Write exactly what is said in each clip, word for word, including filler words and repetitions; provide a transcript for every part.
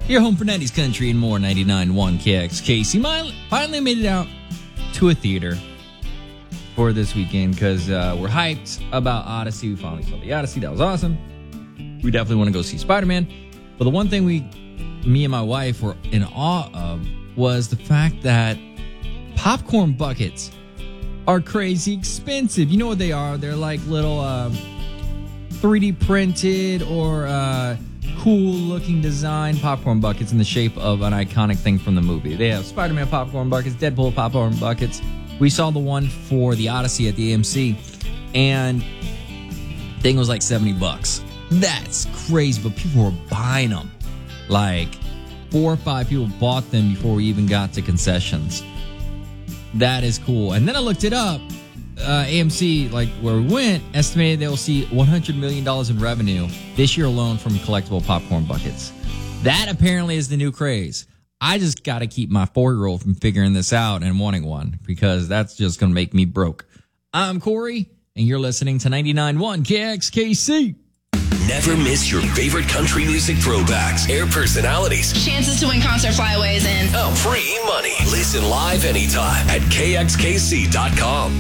Your home for nineties country and more, ninety-nine point one K X K C. Finally made it out to a theater for this weekend because uh, we're hyped about Odyssey. We finally saw the Odyssey. That was awesome. We definitely want to go see Spider-Man. But the one thing we, me and my wife were in awe of was the fact that popcorn buckets are crazy expensive. You know what they are? They're like little uh, three D printed or uh, cool looking design popcorn buckets in the shape of an iconic thing from the movie. They have Spider-Man popcorn buckets, Deadpool popcorn buckets. We saw the one for the Odyssey at the A M C, and the thing was like seventy bucks. That's crazy, but people were buying them. Like four or five people bought them before we even got to concessions. That is cool. And then I looked it up. Uh, A M C, like where we went, estimated they'll see one hundred million dollars in revenue this year alone from collectible popcorn buckets. That apparently is the new craze. I just got to keep my four-year-old from figuring this out and wanting one because that's just going to make me broke. I'm Corey, and you're listening to ninety-nine point one K X K C. Never miss your favorite country music throwbacks, air personalities, chances to win concert flyaways, and oh, free money. Listen live anytime at K X K C dot com.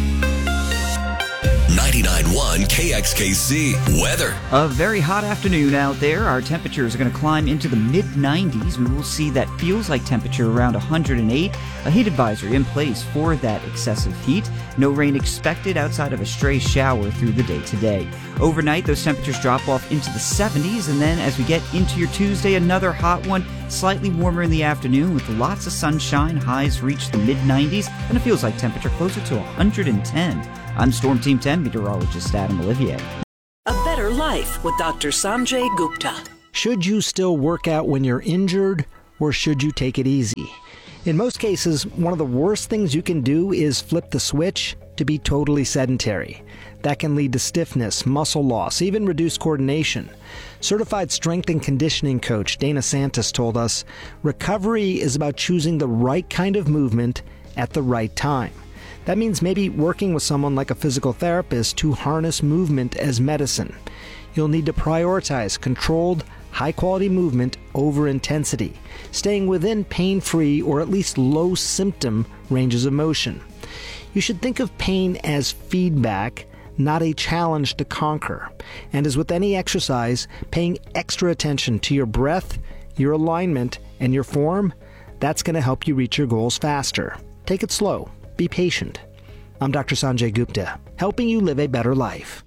ninety-nine point one K X K C weather. A very hot afternoon out there. Our temperatures are going to climb into the mid nineties. We will see that feels like temperature around one hundred eight. A heat advisory in place for that excessive heat. No rain expected outside of a stray shower through the day today. Overnight, those temperatures drop off into the seventies, and then as we get into your Tuesday, another hot one, slightly warmer in the afternoon with lots of sunshine. Highs reach the mid nineties, and it feels like temperature closer to one hundred ten. I'm Storm Team ten meteorologist Adam Olivier. A better life with Doctor Sanjay Gupta. Should you still work out when you're injured, or should you take it easy? In most cases, one of the worst things you can do is flip the switch to be totally sedentary. That can lead to stiffness, muscle loss, even reduced coordination. Certified strength and conditioning coach Dana Santos told us, recovery is about choosing the right kind of movement at the right time. That means maybe working with someone like a physical therapist to harness movement as medicine. You'll need to prioritize controlled, high-quality movement over intensity, staying within pain-free or at least low-symptom ranges of motion. You should think of pain as feedback, not a challenge to conquer. And as with any exercise, paying extra attention to your breath, your alignment, and your form, that's going to help you reach your goals faster. Take it slow. Be patient. I'm Doctor Sanjay Gupta, helping you live a better life.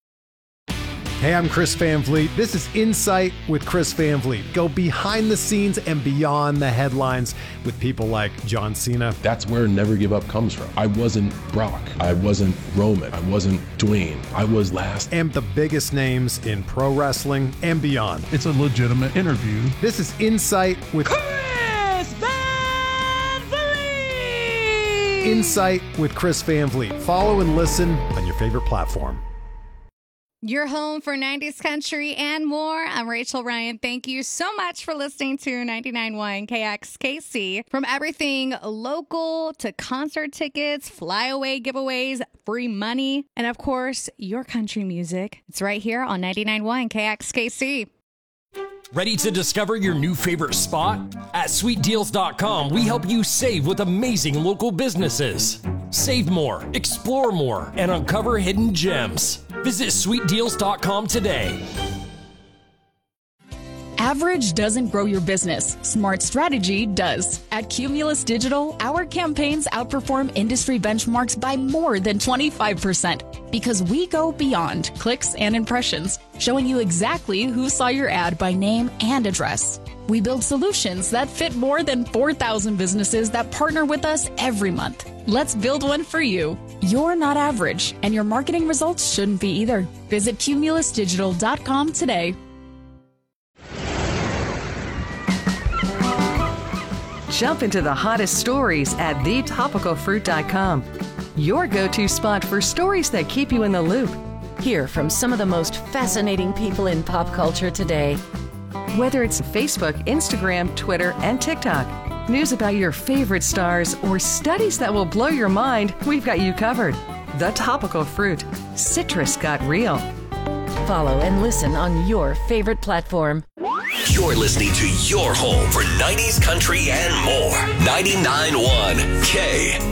Hey, I'm Chris Van Vliet. This is Insight with Chris Van Vliet. Go behind the scenes and beyond the headlines with people like John Cena. That's where Never Give Up comes from. I wasn't Brock. I wasn't Roman. I wasn't Dwayne. I was last. And the biggest names in pro wrestling and beyond. It's a legitimate interview. This is Insight with Chris Van Vliet. Insight with Chris Van Vliet. Follow and listen on your favorite platform. Your home for nineties country and more. I'm Rachel Ryan. Thank you so much for listening to ninety-nine point one K X K C. From everything local to concert tickets, flyaway giveaways, free money, and of course, your country music. It's right here on ninety-nine point one K X K C. Ready to discover your new favorite spot? At sweet deals dot com, we help you save with amazing local businesses. Save more, explore more, and uncover hidden gems. Visit sweet deals dot com today. Average doesn't grow your business. Smart strategy does. At Cumulus Digital, our campaigns outperform industry benchmarks by more than twenty-five percent because we go beyond clicks and impressions, showing you exactly who saw your ad by name and address. We build solutions that fit more than four thousand businesses that partner with us every month. Let's build one for you. You're not average, and your marketing results shouldn't be either. Visit Cumulus Digital dot com today. Jump into the hottest stories at the topical fruit dot com. Your go-to spot for stories that keep you in the loop. Hear from some of the most fascinating people in pop culture today. Whether it's Facebook, Instagram, Twitter, and TikTok, news about your favorite stars, or studies that will blow your mind, we've got you covered. The Topical Fruit. Citrus got real. Follow and listen on your favorite platform. You're listening to your home for nineties country and more. ninety-nine point one K